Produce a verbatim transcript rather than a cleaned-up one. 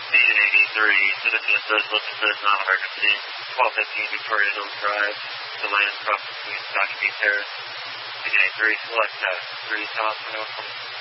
Agent eighty-three, citizen says listen to this non-emergency. twelve fifteen Victoria Hills Drive, the land across between Scotch Beach Terrace. Agent eighty-three, select test. three Thompson,